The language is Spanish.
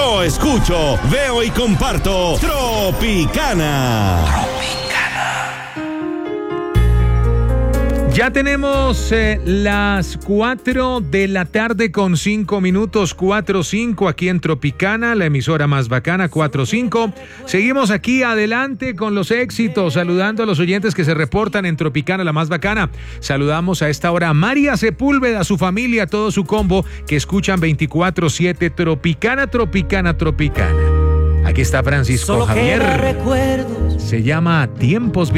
Yo escucho, veo y comparto Tropicana. Ya tenemos las 4 de la tarde con 5 minutos, 4:05 aquí en Tropicana, la emisora más bacana, 4:05. Seguimos aquí adelante con los éxitos, saludando a los oyentes que se reportan en Tropicana, la más bacana. Saludamos a esta hora a María Sepúlveda, a su familia, a todo su combo que escuchan 24/7 Tropicana, Tropicana, Tropicana. Aquí está Francisco Javier. Se llama Tiempos